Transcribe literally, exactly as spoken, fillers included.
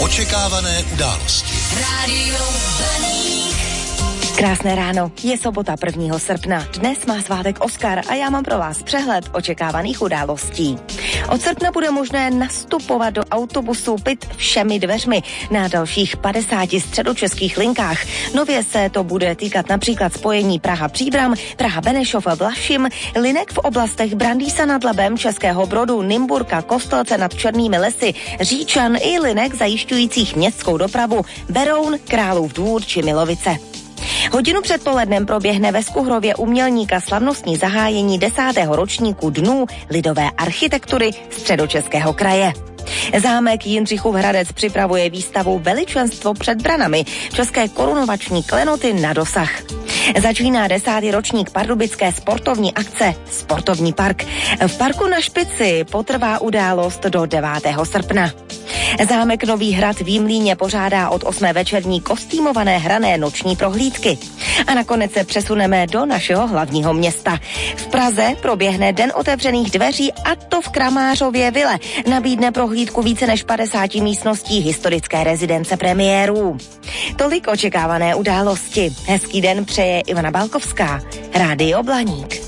Očekávané události. Rádio Blaník. Krásné ráno, je sobota prvního srpna. Dnes má svátek Oskar a já mám pro vás přehled očekávaných událostí. Od srpna bude možné nastupovat do autobusu Pit všemi dveřmi na dalších padesáti středočeských linkách. Nově se to bude týkat například spojení Praha-Příbram, Praha-Benešov a Vlašim, linek v oblastech Brandýsa nad Labem, Českého Brodu, Nymburka, Kostelce nad Černými lesy, Říčan i linek zajišťujících městskou dopravu Beroun, Králův Dvůr či Milovice. Hodinu před polednem proběhne ve Skuhrově u Mělníka slavnostní zahájení desátého ročníku Dnů lidové architektury Středočeského kraje. Zámek Jindřichův Hradec připravuje výstavu Veličenstvo před branami, české korunovační klenoty na dosah. Začíná desátý ročník pardubické sportovní akce Sportovní park. V parku na Špici potrvá událost do devátého srpna. Zámek Nový Hrad v Jimlíně pořádá od osmé večerní kostýmované hrané noční prohlídky. A nakonec se přesuneme do našeho hlavního města. V Praze proběhne Den otevřených dveří, a to v Kramářově vile. Nabídne prohlídku více než padesáti místností historické rezidence premiérů. Tolik očekávané události. Hezký den přeje Ivana Balkovská. Rádio Blaník.